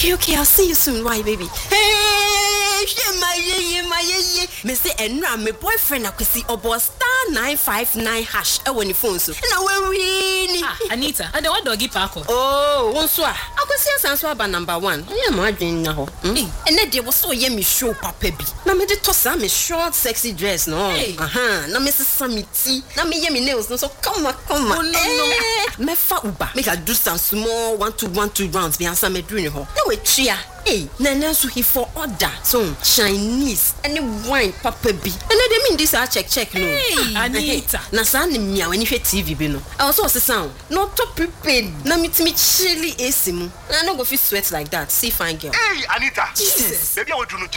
Okay, I'll see you soon. Why, baby? Hey, my me say enra me boyfriend akwesi obo *959# when the phone so. Na we win. Anita, and the what doggy park? Oh, one so. Akwesi asanso aba number 1. Yeah, ma adwen na ho. And then there was so ye me show papa bi. Na me de tosa me short sexy dress no. Na me se samiti. Na me ye me nails no so come on. Oh, no. Me fa uba. Make I do some small 1-2 rounds be answer me doing ho. Na we tria. Hey, Nana so he for order. So Chinese any wine papa bi. And they mean this I check no. Hey, Anita. Na sa ni mia when you TV bi no. I also say sound. No to prepared. Na me chilly AC mu. Na no go fit sweat like that. See fine girl. Hey, Anita. Jesus. Baby I want to